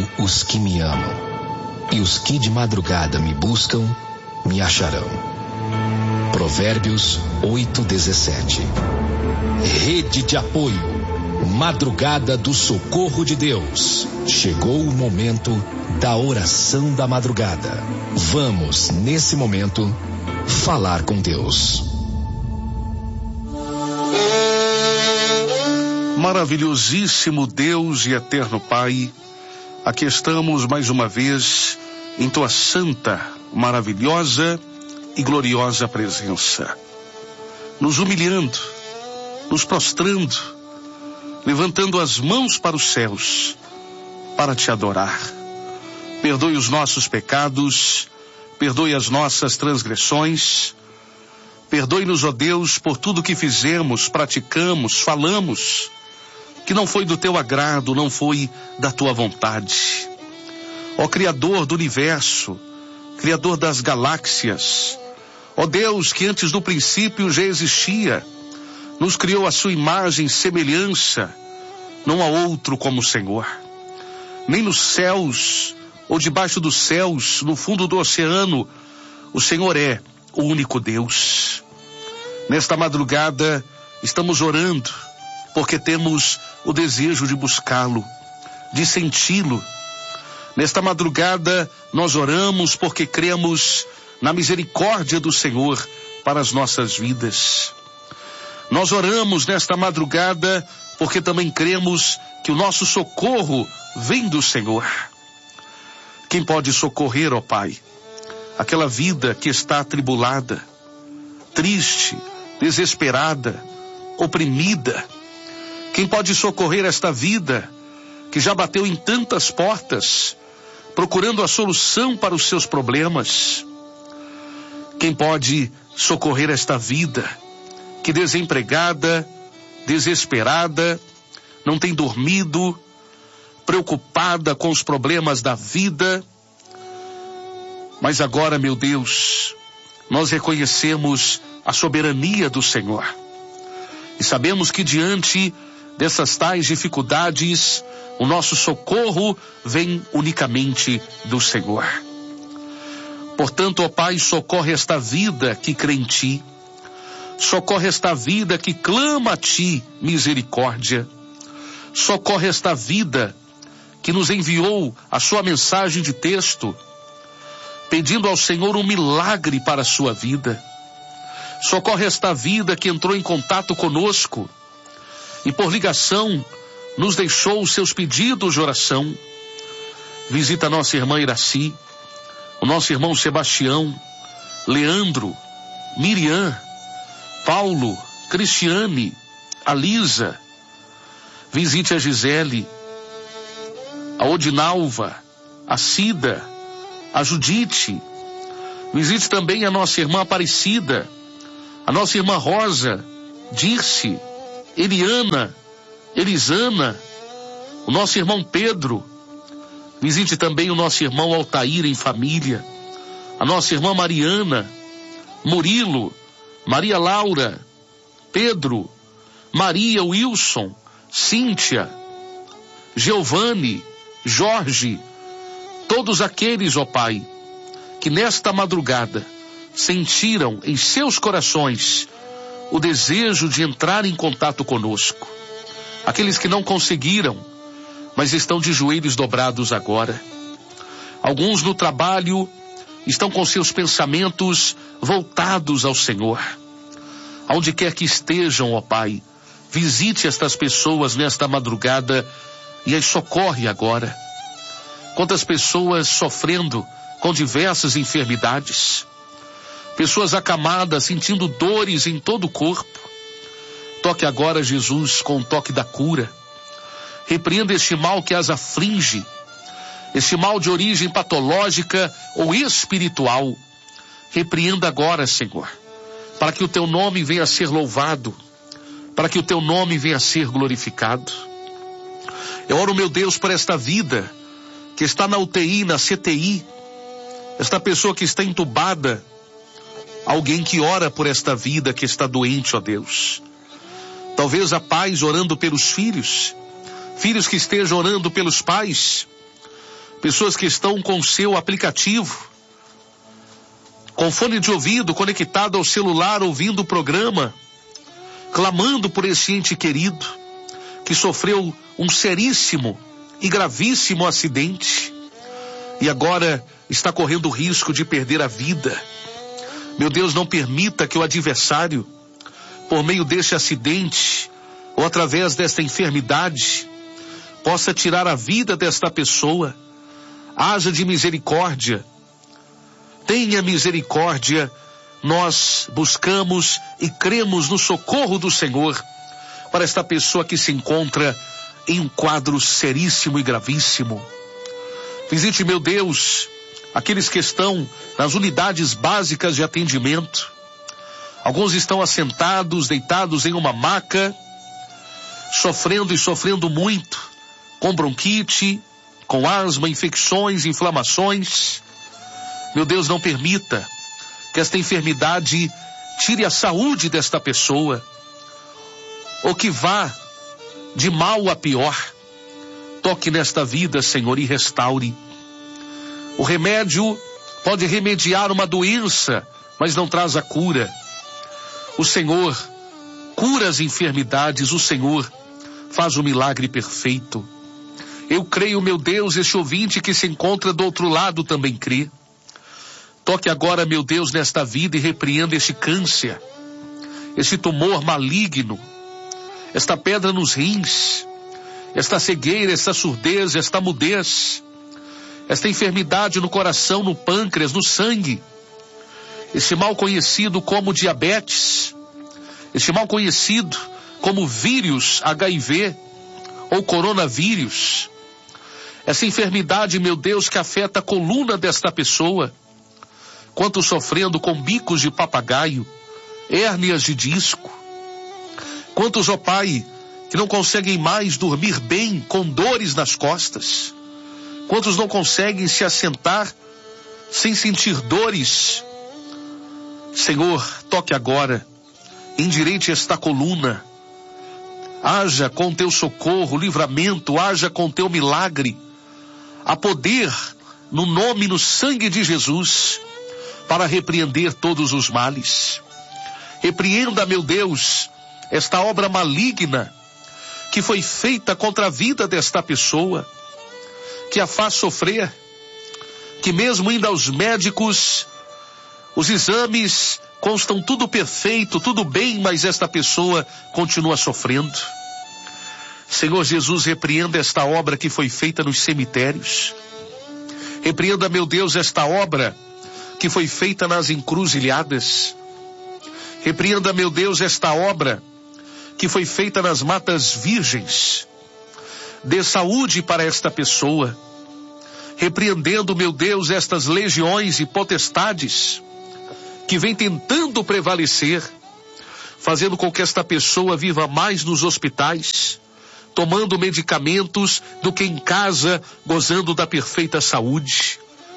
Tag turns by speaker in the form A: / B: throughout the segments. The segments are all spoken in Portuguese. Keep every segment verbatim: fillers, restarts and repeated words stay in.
A: encontrarei os que me amam, e os que de madrugada me buscam, me acharão. Provérbios oito, dezessete. Rede de apoio. Madrugada do Socorro de Deus. Chegou o momento da oração da madrugada. Vamos, nesse momento, falar com Deus.
B: Maravilhosíssimo Deus e eterno Pai, aqui estamos mais uma vez em tua santa, maravilhosa e gloriosa presença, nos humilhando, nos prostrando, levantando as mãos para os céus, para te adorar. Perdoe os nossos pecados, perdoe as nossas transgressões, perdoe-nos, ó Deus, por tudo que fizemos, praticamos, falamos, que não foi do teu agrado, não foi da tua vontade. Ó Criador do universo, Criador das galáxias, ó Deus que antes do princípio já existia, nos criou a sua imagem e semelhança, não há outro como o Senhor. Nem nos céus, ou debaixo dos céus, no fundo do oceano, o Senhor é o único Deus. Nesta madrugada, estamos orando, porque temos o desejo de buscá-lo, de senti-lo. Nesta madrugada, nós oramos porque cremos na misericórdia do Senhor para as nossas vidas. Nós oramos nesta madrugada porque também cremos que o nosso socorro vem do Senhor. Quem pode socorrer, ó Pai, aquela vida que está atribulada, triste, desesperada, oprimida? Quem pode socorrer esta vida que já bateu em tantas portas, procurando a solução para os seus problemas? Quem pode socorrer esta vida que desempregada, desesperada, não tem dormido, preocupada com os problemas da vida? Mas agora, meu Deus, nós reconhecemos a soberania do Senhor e sabemos que diante dessas tais dificuldades, o nosso socorro vem unicamente do Senhor. Portanto, ó Pai, socorre esta vida que crê em Ti, socorre esta vida que clama a Ti misericórdia, socorre esta vida que nos enviou a sua mensagem de texto, pedindo ao Senhor um milagre para a sua vida. Socorre esta vida que entrou em contato conosco e por ligação nos deixou os seus pedidos de oração. Visita a nossa irmã Iraci, o nosso irmão Sebastião, Leandro, Miriam, Paulo, Cristiane, a Lisa. Visite a Gisele, a Odinalva, a Cida, a Judite. Visite também a nossa irmã Aparecida, a nossa irmã Rosa, Dirce, Eliana, Elisana, o nosso irmão Pedro. Visite também o nosso irmão Altair em família, a nossa irmã Mariana, Murilo, Maria Laura, Pedro, Maria Wilson, Cíntia, Giovanni, Jorge, todos aqueles, ó Pai, que nesta madrugada sentiram em seus corações o desejo de entrar em contato conosco. Aqueles que não conseguiram, mas estão de joelhos dobrados agora. Alguns no trabalho estão com seus pensamentos voltados ao Senhor. Aonde quer que estejam, ó Pai, visite estas pessoas nesta madrugada e as socorre agora. Quantas pessoas sofrendo com diversas enfermidades, pessoas acamadas, sentindo dores em todo o corpo. Toque agora, Jesus, com o toque da cura. Repreenda este mal que as aflige, este mal de origem patológica ou espiritual. Repreenda agora, Senhor, para que o teu nome venha a ser louvado, para que o teu nome venha a ser glorificado. Eu oro, meu Deus, por esta vida que está na U T I, na C T I, esta pessoa que está entubada, alguém que ora por esta vida que está doente, ó Deus. Talvez a pais orando pelos filhos, filhos que estejam orando pelos pais, pessoas que estão com seu aplicativo, com fone de ouvido conectado ao celular, ouvindo o programa, clamando por esse ente querido que sofreu um seríssimo e gravíssimo acidente e agora está correndo o risco de perder a vida. Meu Deus, não permita que o adversário, por meio deste acidente ou através desta enfermidade, possa tirar a vida desta pessoa. Haja de misericórdia. Tenha misericórdia. Nós buscamos e cremos no socorro do Senhor para esta pessoa que se encontra em um quadro seríssimo e gravíssimo. Visite, meu Deus, aqueles que estão nas unidades básicas de atendimento. Alguns estão assentados, deitados em uma maca, sofrendo e sofrendo muito, com bronquite, com asma, infecções, inflamações. Meu Deus, não permita que esta enfermidade tire a saúde desta pessoa, ou que vá de mal a pior. Toque nesta vida, Senhor, e restaure. O remédio pode remediar uma doença, mas não traz a cura. O Senhor cura as enfermidades, o Senhor faz o milagre perfeito. Eu creio, meu Deus, este ouvinte que se encontra do outro lado também crê. Toque agora, meu Deus, nesta vida e repreenda este câncer, este tumor maligno, esta pedra nos rins, esta cegueira, esta surdez, esta mudez, esta enfermidade no coração, no pâncreas, no sangue, este mal conhecido como diabetes, este mal conhecido como vírus H I V ou coronavírus, essa enfermidade, meu Deus, que afeta a coluna desta pessoa, quantos sofrendo com bicos de papagaio, hérnias de disco, quantos, ó Pai, que não conseguem mais dormir bem com dores nas costas, quantos não conseguem se assentar sem sentir dores. Senhor, toque agora, endireite esta coluna, haja com teu socorro, livramento, haja com teu milagre. Há poder no nome e no sangue de Jesus para repreender todos os males. Repreenda, meu Deus, esta obra maligna que foi feita contra a vida desta pessoa, que a faz sofrer, que mesmo indo aos médicos, os exames constam tudo perfeito, tudo bem, mas esta pessoa continua sofrendo. Senhor Jesus, repreenda esta obra que foi feita nos cemitérios. Repreenda, meu Deus, esta obra que foi feita nas encruzilhadas. Repreenda, meu Deus, esta obra que foi feita nas matas virgens. Dê saúde para esta pessoa. Repreendendo, meu Deus, estas legiões e potestades que vem tentando prevalecer, fazendo com que esta pessoa viva mais nos hospitais, tomando medicamentos do que em casa, gozando da perfeita saúde.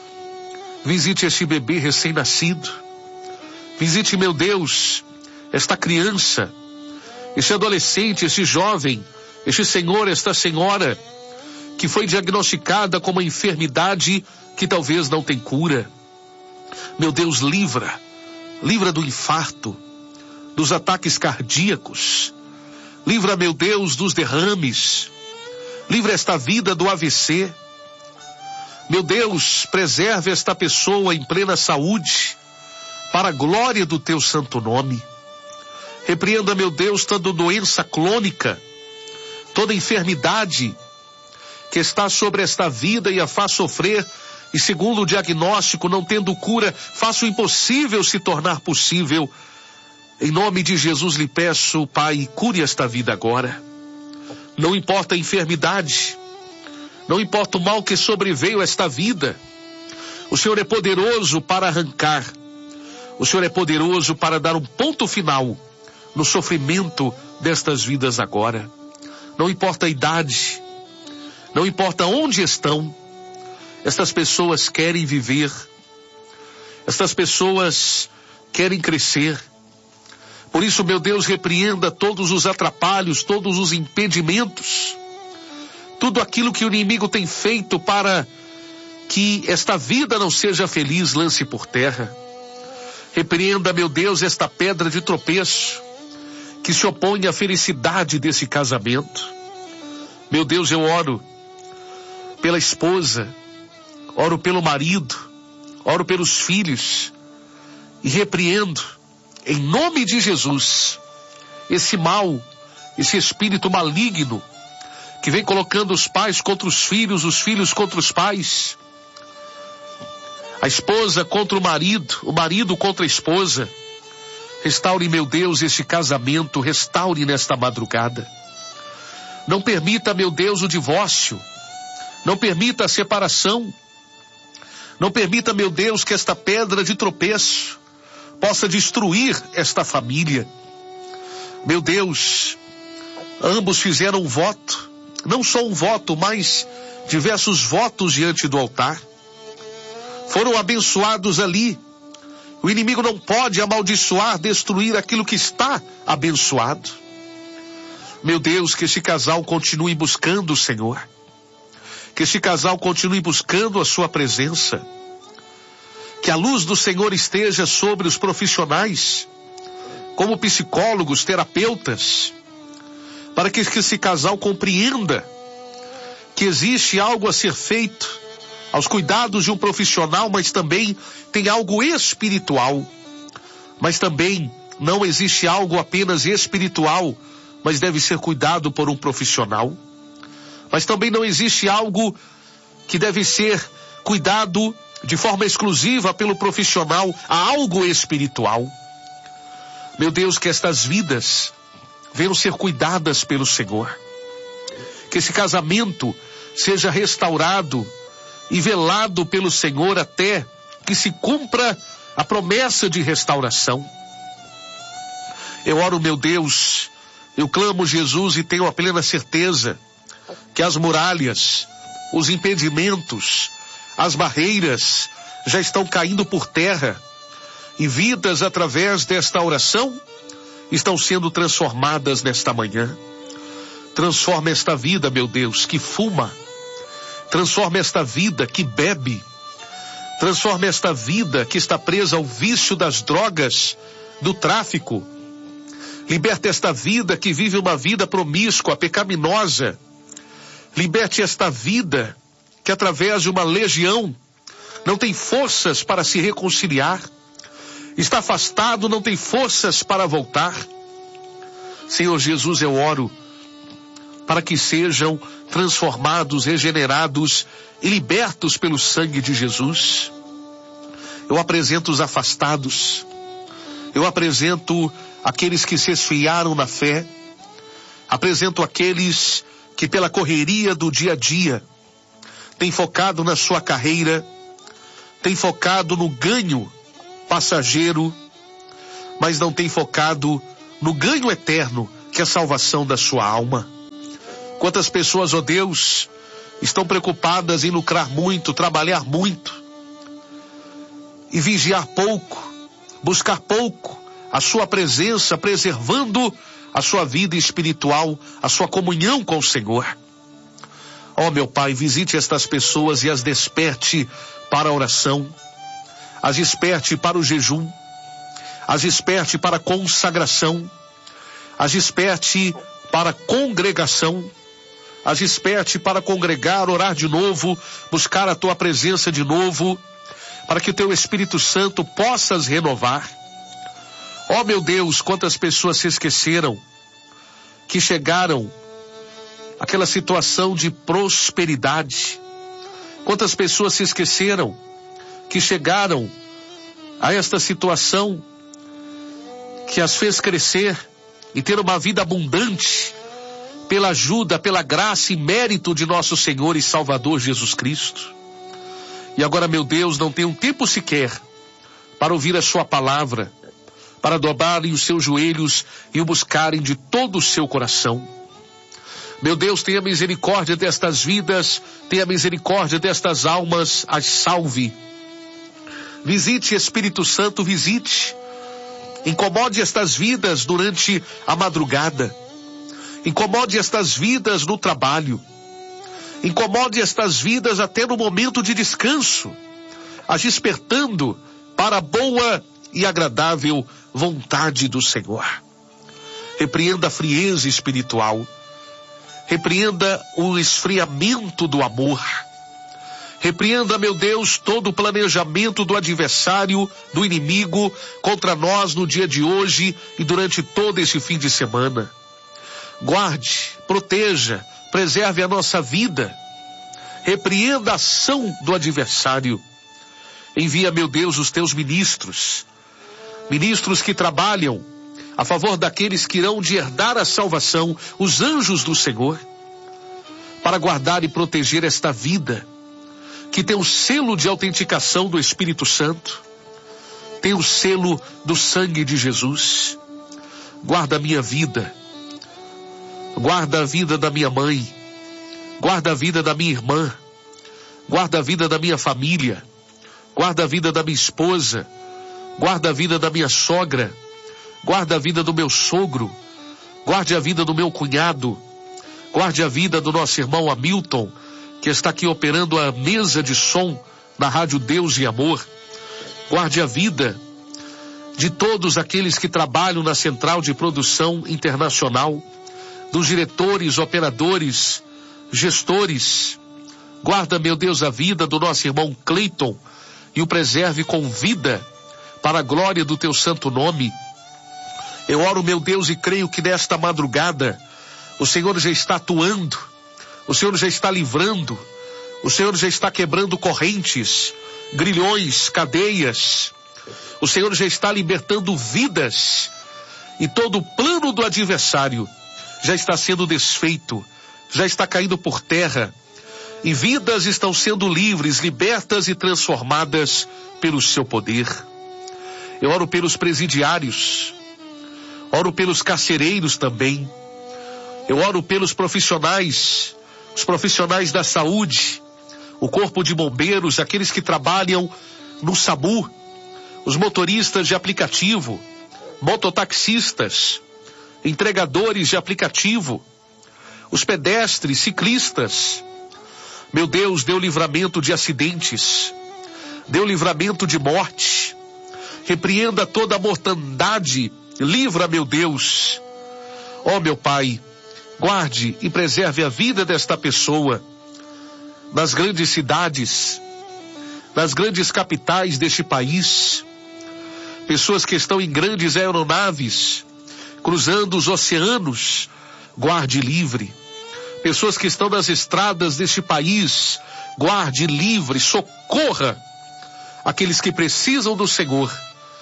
B: Visite este bebê recém-nascido. Visite, meu Deus, esta criança, este adolescente, este jovem, este senhor, esta senhora, que foi diagnosticada com uma enfermidade que talvez não tem cura. Meu Deus, livra, livra do infarto, dos ataques cardíacos, livra, meu Deus, dos derrames, livra esta vida do A V C. Meu Deus, preserve esta pessoa em plena saúde, para a glória do teu santo nome. Repreenda, meu Deus, toda doença crônica, toda enfermidade que está sobre esta vida e a faz sofrer, e segundo o diagnóstico, não tendo cura, faça o impossível se tornar possível. Em nome de Jesus lhe peço, Pai, cure esta vida agora. Não importa a enfermidade, não importa o mal que sobreveio a esta vida, o Senhor é poderoso para arrancar, o Senhor é poderoso para dar um ponto final no sofrimento destas vidas agora. Não importa a idade, não importa onde estão, estas pessoas querem viver, estas pessoas querem crescer. Por isso, meu Deus, repreenda todos os atrapalhos, todos os impedimentos, tudo aquilo que o inimigo tem feito para que esta vida não seja feliz, lance por terra. Repreenda, meu Deus, esta pedra de tropeço que se opõe à felicidade desse casamento. Meu Deus, eu oro pela esposa, oro pelo marido, oro pelos filhos e repreendo, em nome de Jesus, esse mal, esse espírito maligno que vem colocando os pais contra os filhos, os filhos contra os pais, a esposa contra o marido, o marido contra a esposa. Restaure, meu Deus, este casamento, restaure nesta madrugada. Não permita, meu Deus, o divórcio. Não permita a separação. Não permita, meu Deus, que esta pedra de tropeço possa destruir esta família. Meu Deus, ambos fizeram um voto, não só um voto, mas diversos votos diante do altar. Foram abençoados ali. O inimigo não pode amaldiçoar, destruir aquilo que está abençoado. Meu Deus, que esse casal continue buscando o Senhor. Que esse casal continue buscando a sua presença. Que a luz do Senhor esteja sobre os profissionais, como psicólogos, terapeutas, para que esse casal compreenda que existe algo a ser feito aos cuidados de um profissional, mas também tem algo espiritual. Mas também não existe algo apenas espiritual, mas deve ser cuidado por um profissional. Mas também não existe algo que deve ser cuidado de forma exclusiva pelo profissional, há algo espiritual. Meu Deus, que estas vidas venham ser cuidadas pelo Senhor. Que esse casamento seja restaurado e velado pelo Senhor até que se cumpra a promessa de restauração. Eu oro, meu Deus, eu clamo, Jesus, e tenho a plena certeza que as muralhas, os impedimentos, as barreiras já estão caindo por terra e vidas através desta oração estão sendo transformadas nesta manhã. Transforma esta vida, meu Deus, que fuma. Transforma esta vida que bebe. Transforma esta vida que está presa ao vício das drogas, do tráfico. Liberta esta vida que vive uma vida promíscua, pecaminosa. Liberte esta vida que através de uma legião não tem forças para se reconciliar. Está afastado, não tem forças para voltar. Senhor Jesus, eu oro para que sejam transformados, regenerados e libertos pelo sangue de Jesus. Eu apresento os afastados. Eu apresento aqueles que se esfriaram na fé. Apresento aqueles que pela correria do dia a dia têm focado na sua carreira, têm focado no ganho passageiro, mas não têm focado no ganho eterno, que é a salvação da sua alma. Quantas pessoas, ó Deus, estão preocupadas em lucrar muito, trabalhar muito e vigiar pouco, buscar pouco a sua presença, preservando a sua vida espiritual, a sua comunhão com o Senhor. Ó meu Pai, visite estas pessoas e as desperte para a oração, as desperte para o jejum, as desperte para a consagração, as desperte para a congregação, as desperte para congregar, orar de novo, buscar a tua presença de novo, para que o teu Espírito Santo possa as renovar. Ó meu Deus, quantas pessoas se esqueceram que chegaram àquela situação de prosperidade. Quantas pessoas se esqueceram que chegaram a esta situação que as fez crescer e ter uma vida abundante pela ajuda, pela graça e mérito de nosso Senhor e Salvador Jesus Cristo. E agora, meu Deus, não tem um tempo sequer para ouvir a sua palavra, para dobrarem os seus joelhos e o buscarem de todo o seu coração. Meu Deus, tenha misericórdia destas vidas, tenha misericórdia destas almas, as salve. Visite, Espírito Santo, visite. Incomode estas vidas durante a madrugada. Incomode estas vidas no trabalho. Incomode estas vidas até no momento de descanso, as despertando para a boa e agradável vontade do Senhor. Repreenda a frieza espiritual. Repreenda o esfriamento do amor. Repreenda, meu Deus, todo o planejamento do adversário, do inimigo, contra nós no dia de hoje e durante todo esse fim de semana. Guarde, proteja, preserve a nossa vida. Repreenda a ação do adversário. Envia, meu Deus, os teus ministros. Ministros que trabalham a favor daqueles que irão de herdar a salvação, os anjos do Senhor, para guardar e proteger esta vida, que tem o selo de autenticação do Espírito Santo, tem o selo do sangue de Jesus. Guarda a minha vida, guarda a vida da minha mãe, guarda a vida da minha irmã, guarda a vida da minha família, guarda a vida da minha esposa, guarda a vida da minha sogra, guarda a vida do meu sogro, guarde a vida do meu cunhado, guarde a vida do nosso irmão Hamilton, que está aqui operando a mesa de som na Rádio Deus e Amor. Guarde a vida de todos aqueles que trabalham na Central de Produção Internacional, dos diretores, operadores, gestores. Guarda, meu Deus, a vida do nosso irmão Cleiton e o preserve com vida para a glória do teu santo nome. Eu oro, meu Deus, e creio que nesta madrugada o Senhor já está atuando, o Senhor já está livrando, o Senhor já está quebrando correntes, grilhões, cadeias. O Senhor já está libertando vidas e todo o plano do adversário já está sendo desfeito, já está caindo por terra e vidas estão sendo livres, libertas e transformadas pelo seu poder. Eu oro pelos presidiários, oro pelos carcereiros também, eu oro pelos profissionais, os profissionais da saúde, o corpo de bombeiros, aqueles que trabalham no SAMU, os motoristas de aplicativo, mototaxistas, entregadores de aplicativo, os pedestres, ciclistas. Meu Deus, dê o livramento de acidentes, dê o livramento de morte, repreenda toda a mortandade, livra, meu Deus. Ó, meu Pai, guarde e preserve a vida desta pessoa nas grandes cidades, nas grandes capitais deste país, pessoas que estão em grandes aeronaves, cruzando os oceanos, guarde livre. Pessoas que estão nas estradas deste país, guarde livre, socorra aqueles que precisam do Senhor.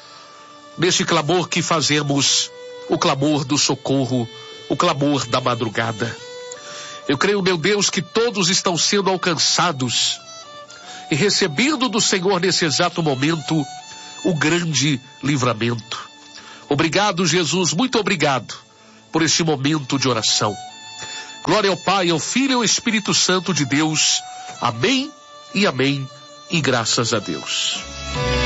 B: Neste clamor que fazemos, o clamor do socorro, o clamor da madrugada. Eu creio, meu Deus, que todos estão sendo alcançados e recebendo do Senhor nesse exato momento o grande livramento. Obrigado, Jesus, muito obrigado por este momento de oração. Glória ao Pai, ao Filho e ao Espírito Santo de Deus. Amém e amém, e graças a Deus.